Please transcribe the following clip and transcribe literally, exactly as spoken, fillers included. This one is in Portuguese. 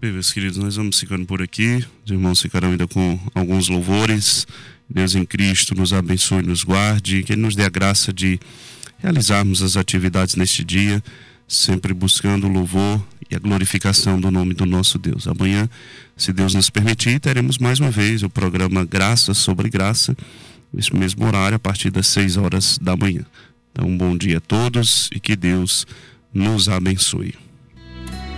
Bem, meus queridos, nós vamos ficando por aqui. Os irmãos ficarão ainda com alguns louvores. Deus em Cristo nos abençoe e nos guarde, que Ele nos dê a graça de realizarmos as atividades neste dia, sempre buscando o louvor e a glorificação do nome do nosso Deus. Amanhã, se Deus nos permitir, teremos mais uma vez o programa Graça sobre Graça, nesse mesmo horário, a partir das seis horas da manhã. Então, um bom dia a todos e que Deus nos abençoe.